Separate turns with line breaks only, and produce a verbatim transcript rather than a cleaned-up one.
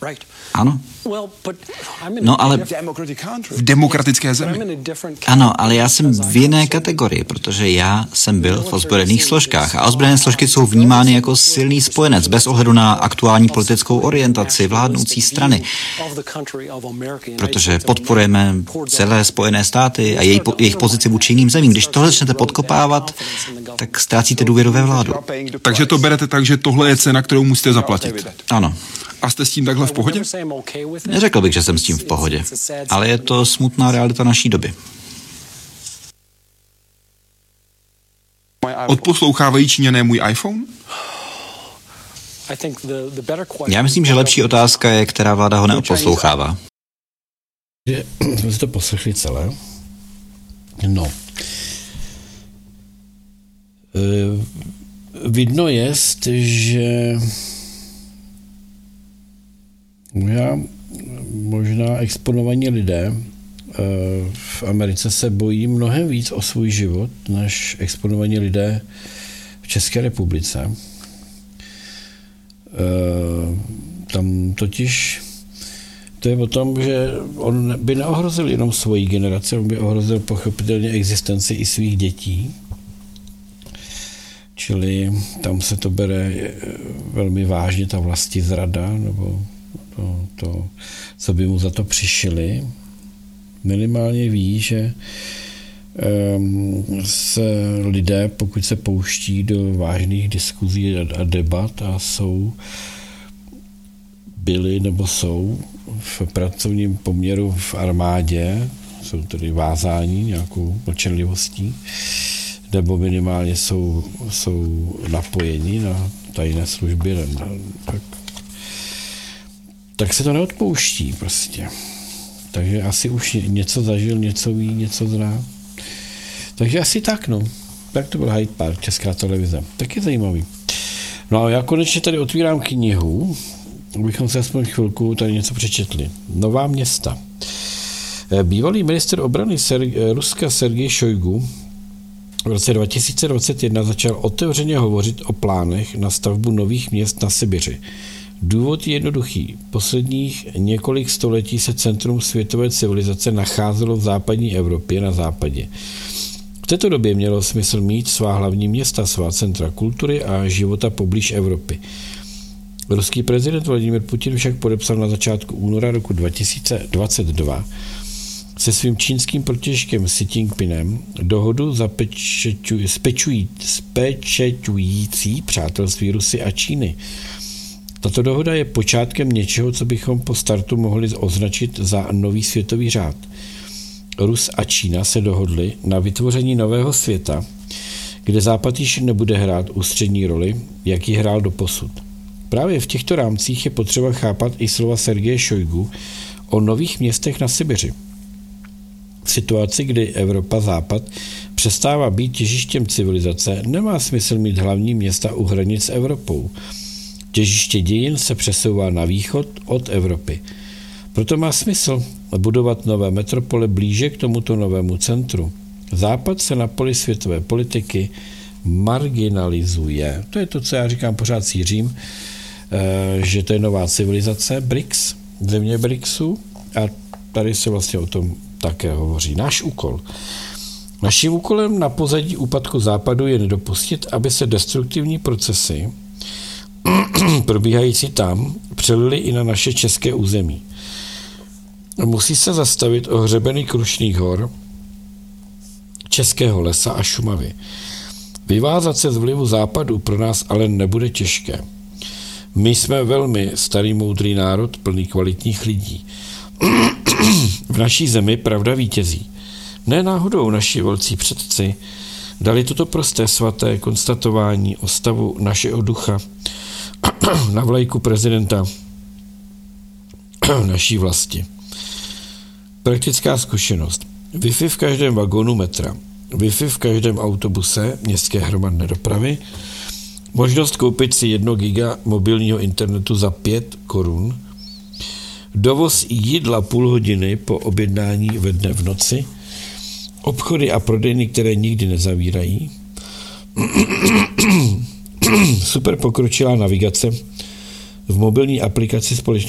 Ano. No ale
v demokratické zemi.
Ano, ale já jsem v jiné kategorii, protože já jsem byl v ozbrojených složkách a ozbrojené složky jsou vnímány jako silný spojenec bez ohledu na aktuální politickou orientaci vládnoucí strany, protože podporujeme celé Spojené státy a její, jejich pozici vůči jiným zemím. Když tohle začnete podkopávat, tak ztrácíte důvěru ve vládu.
Takže to berete tak, že tohle je cena, kterou musíte zaplatit.
Ano.
A jste s tím takhle v pohodě?
Neřekl bych, že jsem s tím v pohodě, ale je to smutná realita naší doby.
Odposlouchávají Číňané můj iPhone?
Já myslím, že lepší otázka je, která vláda ho neodposlouchává.
Jsme si to poslechli celé. No. Vidno je, že možná, možná exponovaní lidé v Americe se bojí mnohem víc o svůj život, než exponovaní lidé v České republice. Tam totiž to je o tom, že on by neohrozil jenom svoji generaci, on by ohrozil pochopitelně existenci i svých dětí. Čili tam se to bere velmi vážně, ta vlastizrada, nebo to, to, co by mu za to přišili. Minimálně ví, že um, se lidé, pokud se pouští do vážných diskuzí a, a debat a jsou, byli nebo jsou v pracovním poměru v armádě, jsou tedy vázáni nějakou mlčenlivostí, nebo minimálně jsou, jsou napojeni na tajné služby, tak, tak se to neodpouští prostě. Takže asi už něco zažil, něco ví, něco zná. Takže asi tak, no. Tak to byl Hyde Park, Česká televize. Taky zajímavý. No a já konečně tady otvírám knihu, abychom se aspoň chvilku tady něco přečetli. Nová města. Bývalý ministr obrany Ser- Ruska Sergej Šojgu v roce dva tisíce dvacet jedna začal otevřeně hovořit o plánech na stavbu nových měst na Sibiři. Důvod je jednoduchý. Posledních několik století se centrum světové civilizace nacházelo v západní Evropě na západě. V této době mělo smysl mít svá hlavní města, svá centra kultury a života poblíž Evropy. Ruský prezident Vladimír Putin však podepsal na začátku února roku dva tisíce dvacet dva se svým čínským protějškem Xi Jinpingem dohodu zapečeťující přátelství Rusy a Číny. Tato dohoda je počátkem něčeho, co bychom po startu mohli označit za nový světový řád. Rus a Čína se dohodli na vytvoření nového světa, kde Západ již nebude hrát ústřední roli, jak ji hrál doposud. Právě v těchto rámcích je potřeba chápat i slova Sergeje Šojgu o nových městech na Sibiři. V situaci, kdy Evropa Západ přestává být těžištěm civilizace, nemá smysl mít hlavní města u hranic s Evropou. Těžiště dějin se přesouvá na východ od Evropy. Proto má smysl budovat nové metropole blíže k tomuto novému centru. Západ se na poli světové politiky marginalizuje. To je to, co já říkám pořád sířím, že to je nová civilizace, B R I C S, země B R I C S u, a tady se vlastně o tom také hovoří. Náš úkol. Naším úkolem na pozadí úpadku Západu je nedopustit, aby se destruktivní procesy probíhající tam přelili i na naše české území. Musí se zastavit o hřebeny Krušných hor, Českého lesa a Šumavy. Vyvázat se z vlivu Západu pro nás ale nebude těžké. My jsme velmi starý moudrý národ, plný kvalitních lidí. V naší zemi pravda vítězí. Ne náhodou naši velcí předci dali toto prosté svaté konstatování o stavu našeho ducha na vlajku prezidenta naší vlasti. Praktická zkušenost. Wi-Fi v každém vagónu metra. Wi-Fi v každém autobuse městské hromadné dopravy. Možnost koupit si jedno giga mobilního internetu za pět korun. Dovoz jídla půl hodiny po objednání ve dne v noci. Obchody a prodejny, které nikdy nezavírají. Super pokročilá navigace v mobilní aplikaci společnosti